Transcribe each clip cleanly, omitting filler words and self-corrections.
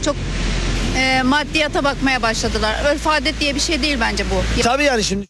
çok maddiyata bakmaya başladılar. Örf adet diye bir şey değil bence bu. Tabii yani şimdi.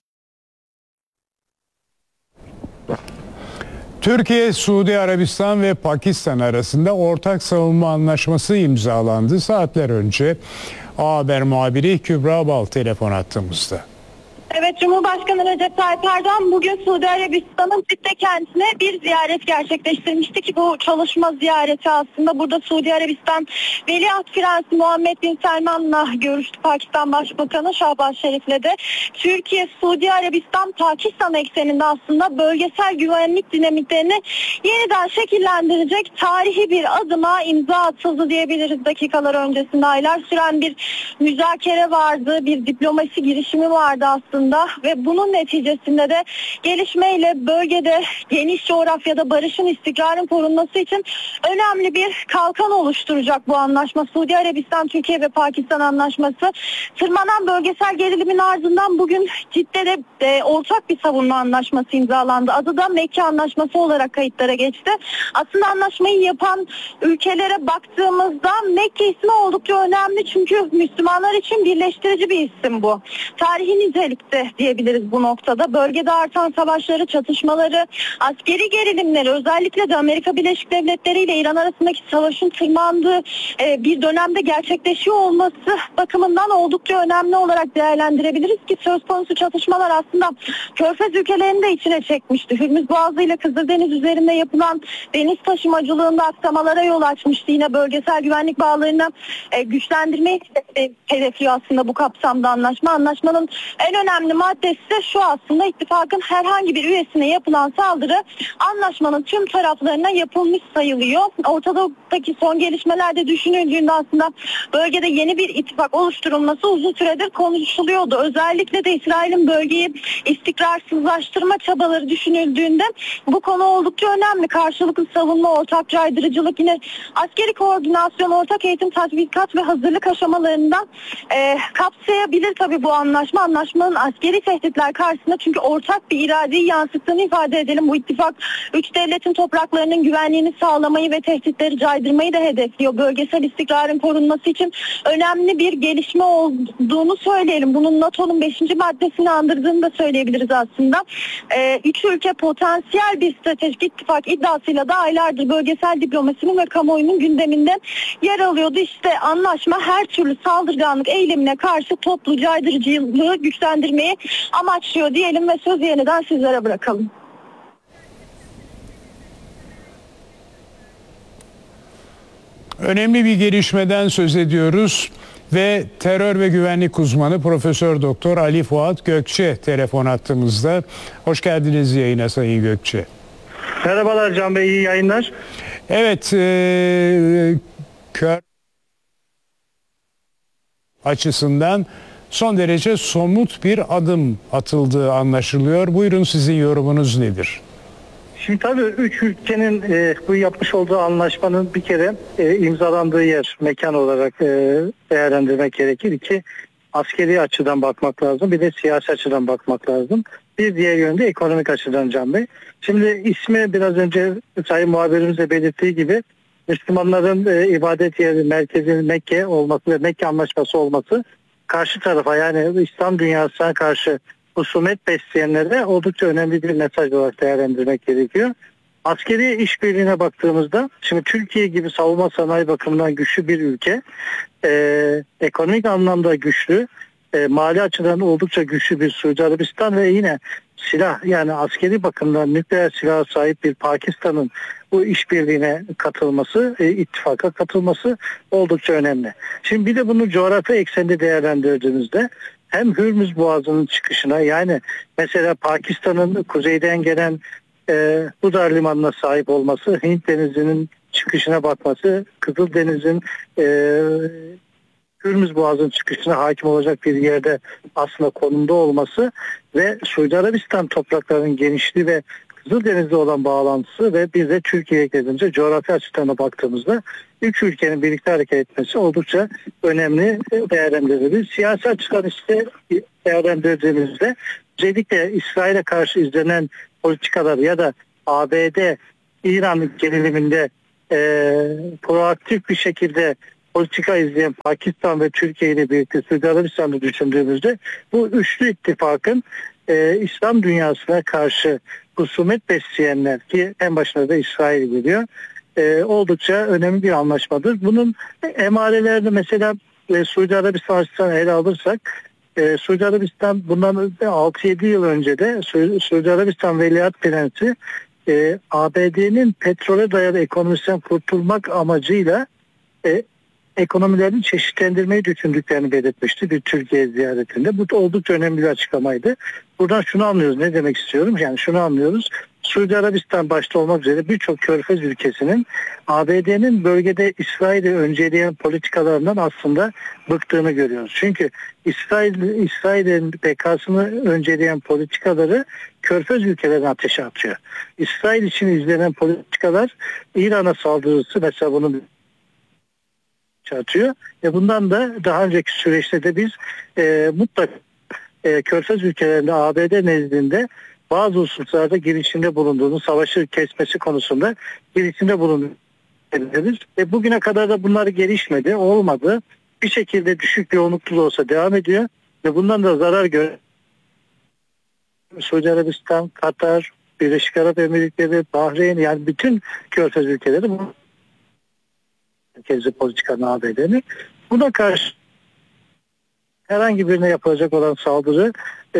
Türkiye, Suudi Arabistan ve Pakistan arasında ortak savunma anlaşması imzalandı. Saatler önce A Haber muhabiri Kübra Bal telefon attığımızda. Evet, Cumhurbaşkanı Recep Tayyip Erdoğan bugün Suudi Arabistan'ın Cidde kentine bir ziyaret gerçekleştirmişti ki bu çalışma ziyareti aslında burada Suudi Arabistan Veliaht Prensi Muhammed Bin Selman'la görüştü. Pakistan Başbakanı Şahbaz Şerif'le de Türkiye, Suudi Arabistan, Pakistan ekseninde aslında bölgesel güvenlik dinamiklerini yeniden şekillendirecek tarihi bir adıma imza atıldı diyebiliriz. Dakikalar öncesinde aylar süren bir müzakere vardı, bir diplomasi girişimi vardı aslında. Ve bunun neticesinde de gelişmeyle bölgede geniş coğrafyada barışın, istikrarın korunması için önemli bir kalkan oluşturacak bu anlaşma. Suudi Arabistan, Türkiye ve Pakistan anlaşması. Tırmanan bölgesel gerilimin ardından bugün Cidde'de ortak bir savunma anlaşması imzalandı. Adı da Mekke Anlaşması olarak kayıtlara geçti. Aslında anlaşmayı yapan ülkelere baktığımızda Mekke ismi oldukça önemli çünkü Müslümanlar için birleştirici bir isim bu. Tarihi nitelikte diyebiliriz bu noktada. Bölgede artan savaşları, çatışmaları, askeri gerilimleri, özellikle de Amerika Birleşik Devletleri ile İran arasındaki savaşın tırmandığı bir dönemde gerçekleşiyor olması bakımından oldukça önemli olarak değerlendirebiliriz ki söz konusu çatışmalar aslında Körfez ülkelerini de içine çekmişti. Hürmüz Boğazı ile Kızıldeniz üzerinde yapılan deniz taşımacılığında aksamalara yol açmıştı. Yine bölgesel güvenlik bağlarını güçlendirmeyi hedefliyor aslında bu kapsamda anlaşma. Anlaşmanın en önemli maddesi de şu aslında: ittifakın herhangi bir üyesine yapılan saldırı anlaşmanın tüm taraflarına yapılmış sayılıyor. Ortadoğu'daki son gelişmelerde düşünüldüğünde aslında bölgede yeni bir ittifak oluşturulması uzun süredir konuşuluyordu. Özellikle de İsrail'in bölgeyi istikrarsızlaştırma çabaları düşünüldüğünde bu konu oldukça önemli. Karşılıklı savunma, ortak caydırıcılık, yine askeri koordinasyon, ortak eğitim, tatbikat ve hazırlık aşamalarında kapsayabilir tabii bu anlaşma. Anlaşmanın askeri tehditler karşısında, çünkü ortak bir iradeyi yansıttığını ifade edelim. Bu ittifak üç devletin topraklarının güvenliğini sağlamayı ve tehditleri caydırmayı da hedefliyor. Bölgesel istikrarın korunması için önemli bir gelişme olduğunu söyleyelim. Bunun NATO'nun 5. maddesini andırdığını da söyleyebiliriz aslında. Üç ülke potansiyel bir stratejik ittifak iddiasıyla da aylardır bölgesel diplomasinin ve kamuoyunun gündeminde yer alıyordu. İşte anlaşma her türlü saldırganlık eylemine karşı toplu caydırıcılığı güçlendirmeyi amaçlıyor diyelim ve sözü yeniden sizlere bırakalım. Önemli bir gelişmeden söz ediyoruz ve terör ve güvenlik uzmanı Profesör Doktor Ali Fuat Gökçe telefon attığımızda. Hoş geldiniz yayına Sayın Gökçe. Merhabalar Can Bey, iyi yayınlar. Evet, açısından son derece somut bir adım atıldığı anlaşılıyor. Buyurun, sizin yorumunuz nedir? Şimdi tabii üç ülkenin bu yapmış olduğu anlaşmanın bir kere imzalandığı yer, mekan olarak değerlendirmek gerekir ki askeri açıdan bakmak lazım, bir de siyasi açıdan bakmak lazım. Bir diğer yönde ekonomik açıdan Can Bey. Şimdi ismi biraz önce Sayın muhabirimiz de belirttiği gibi Müslümanların ibadet yeri merkezinin Mekke olması ve Mekke Anlaşması olması karşı tarafa, yani İslam dünyasına karşı husumet besleyenlere oldukça önemli bir mesaj olarak değerlendirmek gerekiyor. Askeri işbirliğine baktığımızda şimdi Türkiye gibi savunma sanayi bakımından güçlü bir ülke, ekonomik anlamda güçlü, mali açıdan oldukça güçlü bir Suudi Arabistan ve yine silah, yani askeri bakımdan nükleer silaha sahip bir Pakistan'ın bu işbirliğine katılması, ittifaka katılması oldukça önemli. Şimdi bir de bunu coğrafi eksende değerlendirdiğimizde hem Hürmüz Boğazı'nın çıkışına, yani mesela Pakistan'ın kuzeyden gelen Hudar Limanı'na sahip olması, Hint Denizi'nin çıkışına bakması, Kızıldeniz'in Hürmüz Boğazı'nın çıkışına hakim olacak bir yerde aslında konumda olması ve Suudi Arabistan topraklarının genişliği ve Kızıldeniz'de olan bağlantısı ve bir de Türkiye'ye gelince coğrafi açıdan baktığımızda üç ülkenin birlikte hareket etmesi oldukça önemli değerlendirilebilir. Siyasi açıdan işte değerlendirdiğimizde özellikle İsrail'e karşı izlenen politikalar ya da ABD İran geriliminde proaktif bir şekilde politika izleyen Pakistan ve Türkiye ile birlikte Suudi Arabistan'ı düşündüğümüzde bu üçlü ittifakın İslam dünyasına karşı husumet besleyenler ki en başına da İsrail geliyor. Oldukça önemli bir anlaşmadır. Bunun emarelerini mesela Suudi Arabistan açısından ele alırsak Suudi Arabistan bundan 6-7 yıl önce de Suudi Arabistan Veliaht Prensi ABD'nin petrole dayalı ekonomisinden kurtulmak amacıyla ekonomilerini çeşitlendirmeyi düşündüklerini belirtmişti bir Türkiye ziyaretinde. Bu da oldukça önemli bir açıklamaydı. Buradan şunu anlıyoruz. Ne demek istiyorum? Yani şunu anlıyoruz. Suudi Arabistan başta olmak üzere birçok körfez ülkesinin ABD'nin bölgede İsrail'i önceleyen politikalarından aslında bıktığını görüyoruz. Çünkü İsrail'in bekasını önceleyen politikaları körfez ülkelerine ateşe atıyor. İsrail için izlenen politikalar İran'a saldırısı mesela bunun atıyor. Bundan da daha önceki süreçte de biz mutlaka körfez ülkelerinde ABD nezdinde bazı hususlarda girişimde bulunduğunu, savaşı kesmesi konusunda girişimde bulunduğunu bugüne kadar da bunlar gelişmedi, olmadı. Bir şekilde düşük yoğunluklu da olsa devam ediyor ve bundan da zarar gören Suudi Arabistan, Katar, Birleşik Arap Emirlikleri, Bahreyn yani bütün körfez ülkeleri bu merkezi politikanın ABD'ni. Buna karşı herhangi birine yapılacak olan saldırı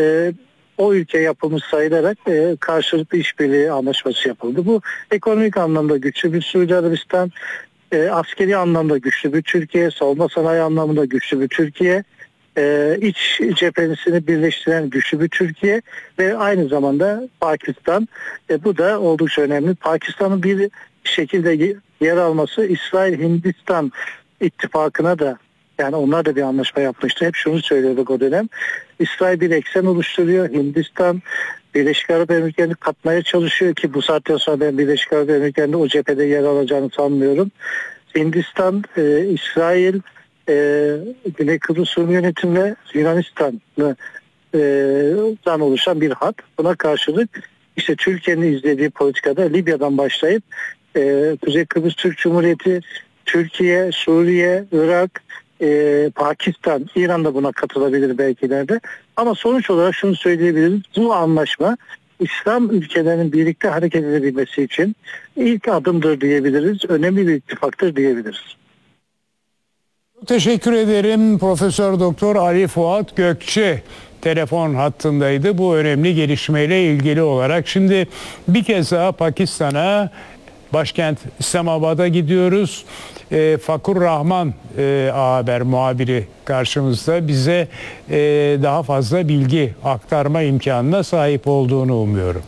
o ülke yapılmış sayılarak karşılıklı işbirliği anlaşması yapıldı. Bu ekonomik anlamda güçlü bir Suudi Arabistan, askeri anlamda güçlü bir Türkiye, savunma sanayi anlamında güçlü bir Türkiye, iç cephesini birleştiren güçlü bir Türkiye ve aynı zamanda Pakistan. Bu da oldukça önemli. Pakistan'ın bir şekilde yer alması İsrail-Hindistan ittifakına da yani onlar da bir anlaşma yapmıştı. Hep şunu söylüyorduk o dönem. İsrail bir eksen oluşturuyor. Hindistan Birleşik Arap Emirlikleri'ni katmaya çalışıyor ki bu saatten sonra ben Birleşik Arap Emirlikleri'nde o cephede yer alacağını sanmıyorum. Hindistan, İsrail, Güney Kıbrıs Rum Yönetimi ve Yunanistan'dan oluşan bir hat. Buna karşılık işte Türkiye'nin izlediği politikada Libya'dan başlayıp Kuzey Kıbrıs Türk Cumhuriyeti, Türkiye, Suriye, Irak, Pakistan, İran da buna katılabilir belki ileride. Ama sonuç olarak şunu söyleyebiliriz. Bu anlaşma İslam ülkelerinin birlikte hareket edebilmesi için ilk adımdır diyebiliriz. Önemli bir ittifaktır diyebiliriz. Teşekkür ederim. Profesör Doktor Ali Fuat Gökçe telefon hattındaydı bu önemli gelişmeyle ilgili olarak. Şimdi bir kez daha Pakistan'a, başkent İslamabad'a gidiyoruz. Fakur Rahman haber muhabiri karşımızda, bize daha fazla bilgi aktarma imkanına sahip olduğunu umuyorum.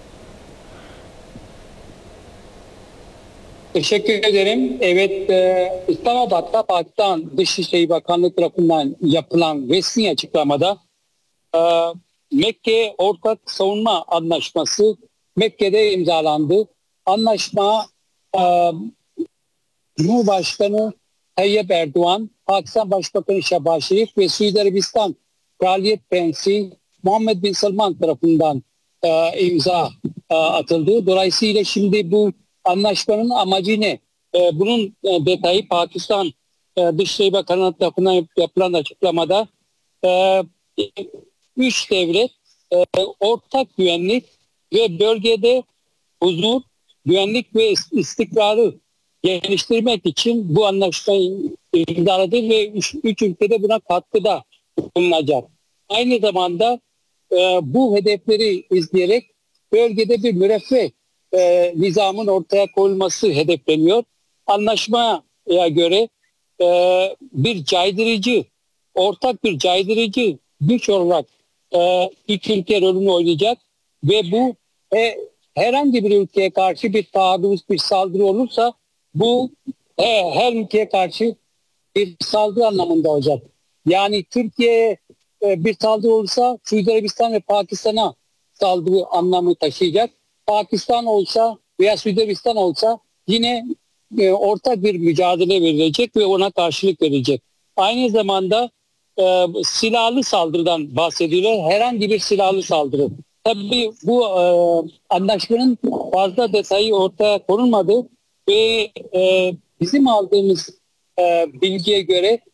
Teşekkür ederim. Evet, İslamabad'da Pakistan Dışişleri Bakanlığı tarafından yapılan resmi açıklamada Mekke Ortak Savunma Anlaşması Mekke'de imzalandı. Anlaşma Cumhurbaşkanı Tayyip Erdoğan, Pakistan Başbakanı Şehbaz Şerif ve Suudi Arabistan Kraliyet Prensi Muhammed Bin Salman tarafından imza atıldı. Dolayısıyla şimdi bu anlaşmanın amacı ne? Bunun detayı Pakistan Dışişleri Bakanlığı tarafından yapılan açıklamada 3 devlet ortak güvenlik ve bölgede huzur, güvenlik ve istikrarı geliştirmek için bu anlaşmayı imzaladı ve üç ülkede buna katkıda bulunacak. Aynı zamanda bu hedefleri izleyerek bölgede bir müreffeh nizamın ortaya koyulması hedefleniyor. Anlaşmaya göre bir caydırıcı, ortak bir caydırıcı güç olarak iki ülke rolünü oynayacak ve bu herhangi bir ülkeye karşı bir taarruz, bir saldırı olursa bu her ülkeye karşı bir saldırı anlamında olacak. Yani Türkiye'ye bir saldırı olursa Suudi Arabistan ve Pakistan'a saldırı anlamı taşıyacak. Pakistan olsa veya Suudi Arabistan olsa yine ortak bir mücadele verilecek ve ona karşılık verilecek. Aynı zamanda silahlı saldırıdan bahsediliyor. Herhangi bir silahlı saldırı. Tabii bu anlaşmanın fazla detayı ortaya konulmadı ve bizim aldığımız bilgiye göre